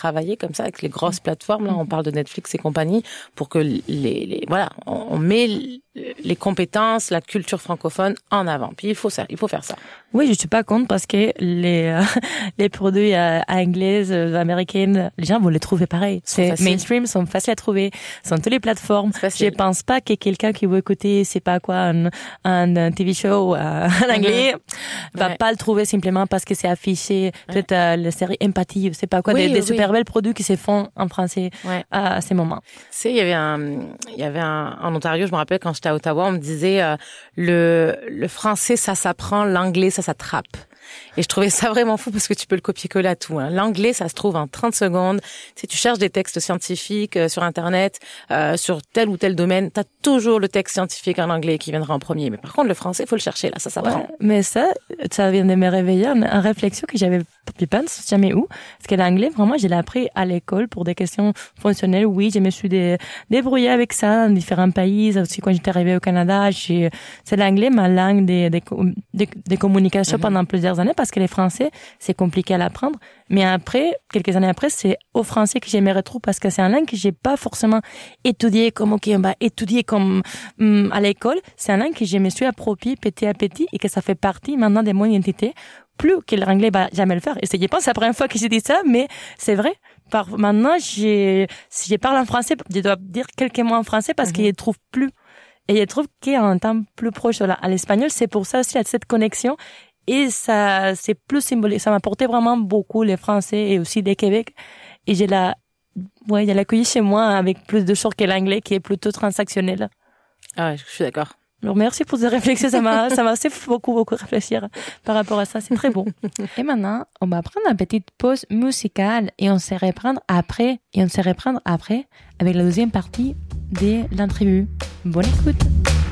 travailler comme ça avec les grosses plateformes. Là, on parle de Netflix et compagnie pour que voilà, on met les compétences, la culture francophone en avant. Puis il faut faire ça. Oui, je suis pas contre parce que les produits anglais, américains, les gens vont les trouver pareil. C'est mainstream, sont faciles à trouver, sont toutes les plateformes. Je pense pas que quelqu'un qui veut écouter, c'est pas quoi, un TV show en anglais, va pas le trouver simplement parce que c'est affiché. Peut-être la série Empathie, c'est pas quoi, des super belles produits qui se font en français à ces moments. Tu sais, il y avait en Ontario, je me rappelle quand j'étais à Ottawa, on me disait le français ça s'apprend, l'anglais ça s'attrape. Et je trouvais ça vraiment fou parce que tu peux le copier-coller à tout. Hein. L'anglais, ça se trouve en 30 secondes. Si tu cherches des textes scientifiques sur Internet, sur tel ou tel domaine, t'as toujours le texte scientifique en anglais qui viendra en premier. Mais par contre, le français, faut le chercher là, ça s'apprend. Ouais, mais ça vient de me réveiller une réflexion que j'avais pas jamais où. Parce que l'anglais, vraiment, je l'ai appris à l'école pour des questions fonctionnelles. Oui, je me suis débrouillée avec ça dans différents pays. Aussi, quand j'étais arrivée au Canada, c'est l'anglais, ma langue des communications pendant plusieurs années parce que les français, c'est compliqué à l'apprendre. Mais après, quelques années après, c'est au français que j'aimerais trop parce que c'est une langue que j'ai pas forcément étudié comme, à l'école. C'est une langue que je me suis appropriée petit à petit et que ça fait partie maintenant de mon identité. Plus que l'anglais va jamais le faire. Et je pense c'est la première fois que j'ai dit ça, mais c'est vrai. Maintenant, si je parle en français, je dois dire quelques mots en français parce qu'il ne trouve plus. Et je trouve qu'il y a un temps plus proche à l'espagnol. C'est pour ça aussi, il y a cette connexion. Et ça, c'est plus symbolique. Ça m'a apporté vraiment beaucoup les Français et aussi des Québec. Et je l'ai accueilli chez moi avec plus de choses que l'anglais qui est plutôt transactionnel. Ah ouais, je suis d'accord. Alors, merci pour ces réflexions. Ça m'a fait beaucoup réfléchir par rapport à ça. C'est très bon. Et maintenant, on va prendre une petite pause musicale et on se reprendre après avec la deuxième partie de l'entrevue. Bonne écoute.